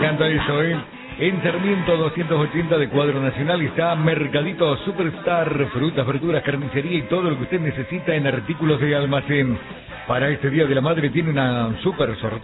encanta eso, ¿eh? En Sarmiento 280 de Cuadro Nacional está Mercadito Superstar, frutas, verduras, carnicería y todo lo que usted necesita en artículos de almacén. Para este Día de la Madre tiene una super sorpresa.